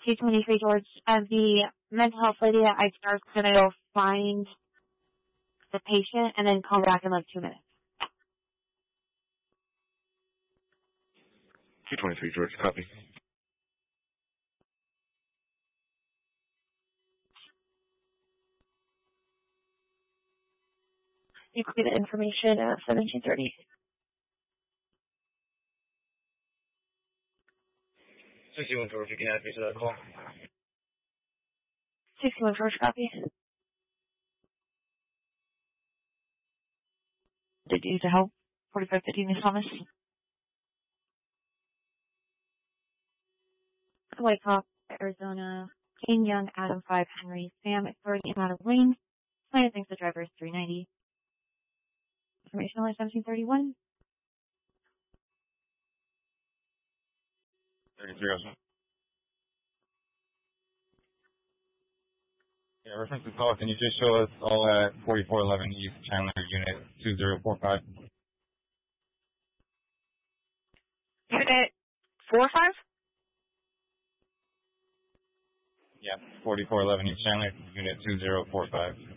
223 George. The mental health lady at ITR is going to go find the patient and then call back in like 2 minutes. 223 George, copy. You can get the information at 1730. 61 George, you can add me to that call. 61 George, copy. Did you need to help? 4550 Miss Thomas. White Hawk, Arizona. Kane Young, Adam 5, Henry, Sam, authority amount of lane. Client thinks the driver is 390. Information only 1731. 3307. Yeah, reference to call. Can you just show us all at 4411 East Chandler, Unit 2045? Unit 45? Yeah, 4411 East Chandler, Unit 2045.